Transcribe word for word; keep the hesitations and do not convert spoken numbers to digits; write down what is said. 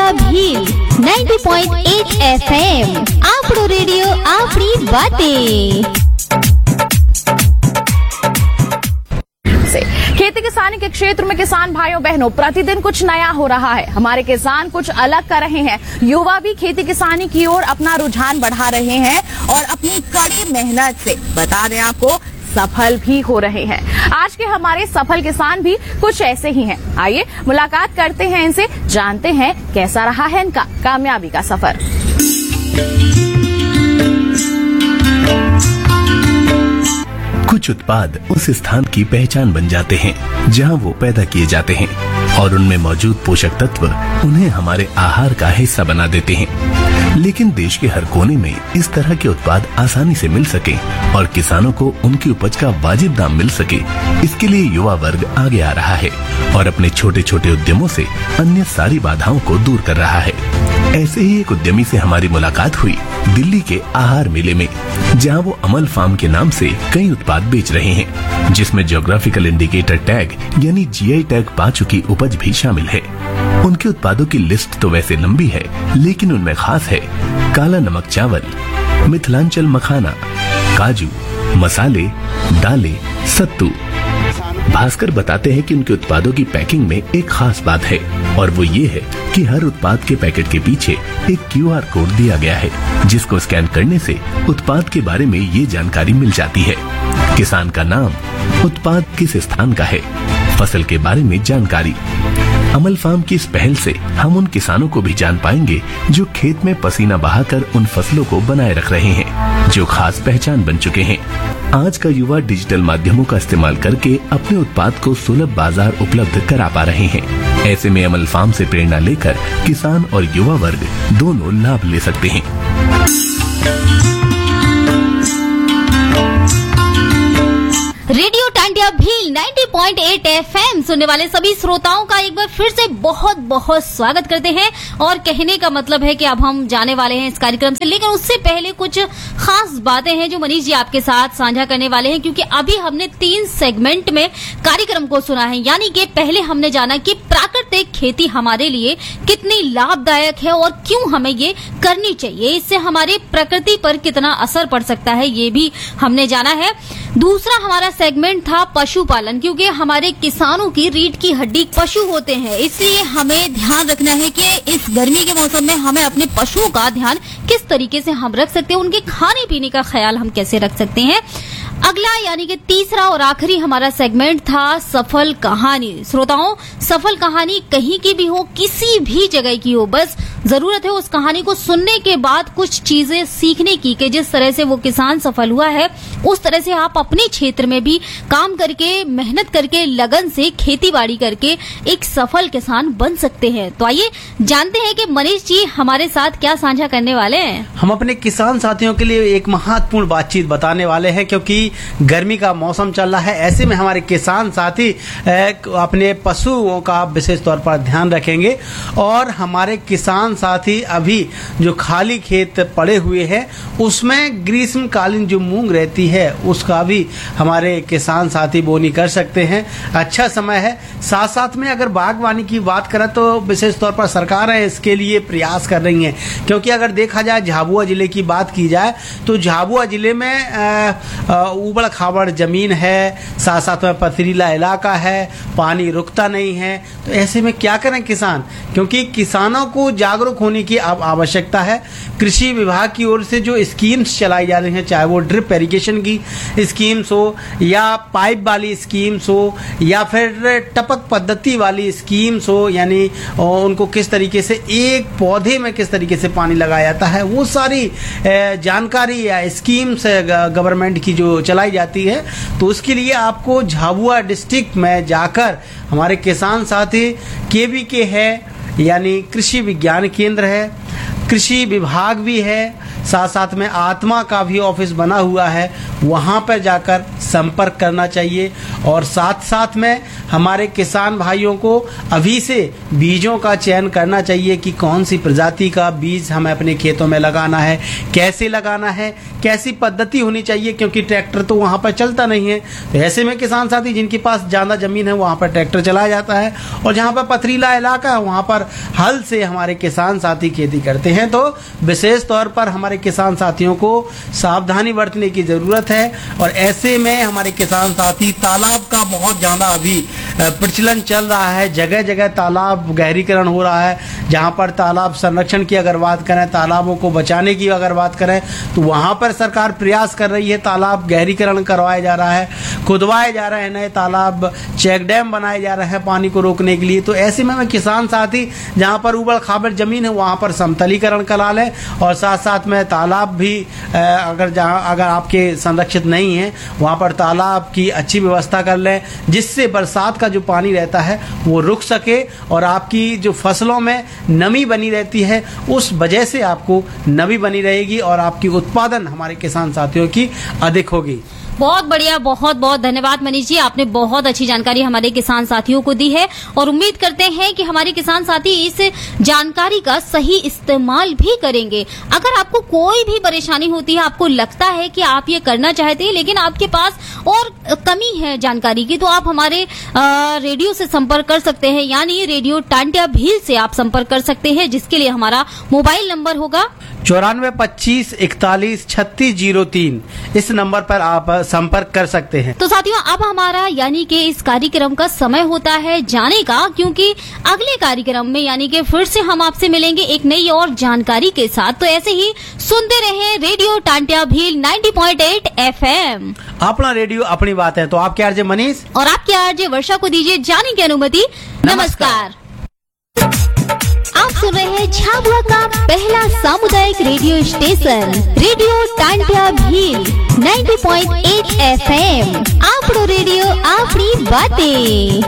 Tandia Bhil ninety point eight F M आपड़ो radio आपड़ी बातें। खेती किसानी के क्षेत्र में किसान भाइयों बहनों प्रतिदिन कुछ नया हो रहा है। हमारे किसान कुछ अलग कर रहे हैं। युवा भी खेती किसानी की ओर अपना रुझान बढ़ा रहे हैं और अपनी कड़ी मेहनत से बता दें आपको सफल भी हो रहे हैं। आज के हमारे सफल किसान भी कुछ ऐसे ही हैं। आइए मुलाकात करते हैं इनसे, जानते हैं कैसा रहा है इनका कामयाबी का सफर। कुछ उत्पाद उस स्थान की पहचान बन जाते हैं जहां वो पैदा किए जाते हैं और उनमें मौजूद पोषक तत्व उन्हें हमारे आहार का हिस्सा बना देते हैं। लेकिन देश के हर कोने में इस तरह के उत्पाद आसानी से मिल सके और किसानों को उनकी उपज का वाजिब दाम मिल सके, इसके लिए युवा वर्ग आगे आ रहा है और अपने छोटे छोटे उद्यमों से अन्य सारी बाधाओं को दूर कर रहा है। ऐसे ही एक उद्यमी से हमारी मुलाकात हुई दिल्ली के आहार मेले में, जहां वो अमल फार्म के नाम से कई उत्पाद बेच रहे हैं, जिसमें ज्योग्राफिकल इंडिकेटर टैग यानी जी आई टैग पा चुकी उपज भी शामिल है। उनके उत्पादों की लिस्ट तो वैसे लंबी है, लेकिन उनमें खास है काला नमक चावल, मिथिलांचल मखाना, काजू, मसाले, दालें, सत्तू। भास्कर बताते हैं कि उनके उत्पादों की पैकिंग में एक खास बात है और वो ये है कि हर उत्पाद के पैकेट के पीछे एक क्यू आर कोड दिया गया है, जिसको स्कैन करने से उत्पाद के बारे में ये जानकारी मिल जाती है। किसान का नाम, उत्पाद किस स्थान का है, फसल के बारे में जानकारी। अमल फार्म की इस पहल से हम उन किसानों को भी जान पाएंगे जो खेत में पसीना बहाकर उन फसलों को बनाए रख रहे हैं, जो खास पहचान बन चुके हैं। आज का युवा डिजिटल माध्यमों का इस्तेमाल करके अपने उत्पाद को सुलभ बाजार उपलब्ध करा पा रहे हैं। ऐसे में अमल फार्म से प्रेरणा लेकर किसान और युवा वर्ग दोनों लाभ ले सकते हैं। Radio Tandia Bhil ninety point eight F M सुनने वाले सभी श्रोताओं का एक बार फिर से बहुत बहुत स्वागत करते हैं। और कहने का मतलब है कि अब हम जाने वाले हैं इस कार्यक्रम से, लेकिन उससे पहले कुछ खास बातें हैं जो मनीष जी आपके साथ साझा करने वाले हैं, क्योंकि अभी हमने तीन सेगमेंट में कार्यक्रम को सुना है। यानी कि पहले हमने जाना कि प्राकृतिक खेती हमारे लिए कितनी लाभदायक है और क्यों हमें ये करनी चाहिए, इससे हमारे प्रकृति पर कितना असर पड़ सकता है ये भी हमने जाना है। दूसरा हमारा सेगमेंट था पशुपालन, क्योंकि हमारे किसानों की रीढ़ की हड्डी पशु होते हैं, इसलिए हमें ध्यान रखना है कि इस गर्मी के मौसम में हमें अपने पशुओं का ध्यान किस तरीके से हम रख सकते हैं, उनके खाने पीने का ख्याल हम कैसे रख सकते हैं। अगला यानी कि तीसरा और आखिरी हमारा सेगमेंट था सफल कहानी। श्रोताओं, सफल कहानी कहीं की भी हो, किसी भी जगह की हो, बस जरूरत है उस कहानी को सुनने के बाद कुछ चीजें सीखने की कि जिस तरह से वो किसान सफल हुआ है उस तरह से आप अपने क्षेत्र में भी काम करके, मेहनत करके, लगन से खेती बाड़ी करके एक सफल किसान बन सकते हैं। तो आइए जानते हैं कि मनीष जी हमारे साथ क्या साझा करने वाले हैं। हम अपने किसान साथियों के लिए एक महत्वपूर्ण बातचीत बताने वाले हैं, क्योंकि गर्मी का मौसम चल रहा है। ऐसे में हमारे किसान साथी अपने पशुओं का विशेष तौर पर ध्यान रखेंगे और हमारे किसान साथी अभी जो खाली खेत पड़े हुए हैं उसमें ग्रीष्मकालीन जो मूंग रहती है उसका भी हमारे किसान साथी बोनी कर सकते हैं। अच्छा समय है। साथ साथ में अगर बागवानी की बात करें तो विशेष तौर पर सरकारें इसके लिए प्रयास कर रही हैं, क्योंकि अगर देखा जाए झाबुआ जिले की बात की जाए तो झाबुआ जिले में उबड़ खाबड़ जमीन है, साथ साथ में पथरीला इलाका है, पानी रुकता नहीं है। तो ऐसे में क्या करें किसान, क्योंकि किसानों को जागरूक होने की अब आवश्यकता है। कृषि विभाग की ओर से जो स्कीम्स चलाई जा रही हैं, चाहे वो ड्रिप इरिगेशन की स्कीम्स हो या पाइप वाली स्कीम्स हो या फिर टपक पद्धति वाली स्कीम्स हो, यानी उनको किस तरीके से एक पौधे में किस तरीके से पानी लगाया जाता है, वो सारी जानकारी या स्कीम्स गवर्नमेंट की जो चलाई जाती है। तो उसके लिए आपको झाबुआ डिस्ट्रिक्ट में जाकर हमारे किसान साथी केवीके है, यानी कृषि विज्ञान केंद्र है, कृषि विभाग भी है, साथ साथ में आत्मा का भी ऑफिस बना हुआ है, वहाँ पर जाकर संपर्क करना चाहिए। और साथ साथ में हमारे किसान भाइयों को अभी से बीजों का चयन करना चाहिए कि कौन सी प्रजाति का बीज हमें अपने खेतों में लगाना है, कैसे लगाना है, कैसी पद्धति होनी चाहिए, क्योंकि ट्रैक्टर तो वहाँ पर चलता नहीं है। तो ऐसे में किसान साथी जिनके पास ज़्यादा ज़मीन है वहाँ पर ट्रैक्टर चलाया जाता है, और जहाँ पर पथरीला इलाका है वहाँ पर हल से हमारे किसान साथी खेती करते हैं। तो विशेष तौर पर हमारे किसान साथियों को सावधानी बरतने की ज़रूरत है। और ऐसे में हमारे किसान साथी तालाब का बहुत ज़्यादा अभी प्रचलन चल रहा है, जगह जगह तालाब गहरीकरण हो रहा है। जहाँ पर तालाब संरक्षण की अगर बात करें, तालाबों को बचाने की अगर बात करें, तो वहाँ पर सरकार प्रयास कर रही है, तालाब गहरीकरण करवाया जा रहा है, खुदवाए जा रहे हैं नए तालाब, चेक डैम बनाए जा रहे हैं पानी को रोकने के लिए। तो ऐसे में किसान साथी जहाँ पर उबड़ खाबड़ जमीन है वहाँ पर समतलीकरण करा लें, और साथ साथ में तालाब भी अगर जहाँ अगर आपके संरक्षित नहीं है वहाँ पर तालाब की अच्छी व्यवस्था कर लें, जिससे बरसात का जो पानी रहता है वो रुक सके और आपकी जो फसलों में नमी बनी रहती है उस वजह से आपको नमी बनी रहेगी और आपकी उत्पादन हमारे किसान साथियों की अधिक होगी। बहुत बढ़िया, बहुत बहुत धन्यवाद मनीष जी, आपने बहुत अच्छी जानकारी हमारे किसान साथियों को दी है और उम्मीद करते हैं कि हमारे किसान साथी इस जानकारी का सही इस्तेमाल भी करेंगे। अगर आपको कोई भी परेशानी होती है, आपको लगता है कि आप ये करना चाहते हैं लेकिन आपके पास और कमी है जानकारी की, तो आप हमारे आ, रेडियो से संपर्क कर सकते हैं, यानी रेडियो टांटिया भील से आप संपर्क कर सकते हैं, जिसके लिए हमारा मोबाइल नंबर होगा चौरानवे पच्चीस इकतालीस छत्तीस जीरो तीन। इस नंबर पर आप संपर्क कर सकते हैं। तो साथियों, अब हमारा यानी कि इस कार्यक्रम का समय होता है जाने का, क्योंकि अगले कार्यक्रम में यानी कि फिर से हम आपसे मिलेंगे एक नई और जानकारी के साथ। तो ऐसे ही सुनते रहें रेडियो टांटिया भील नब्बे पॉइंट आठ एफ एम। अपना रेडियो अपनी बात है। तो आपके आरजे मनीष और आपके आरजे वर्षा को दीजिए जाने की अनुमति। नमस्कार। आप सुन रहे हैं झाबुआ का पहला सामुदायिक radio station radio Tantia Bhil नब्बे पॉइंट आठ एफ एम। आपनो रेडियो आपनी बातें।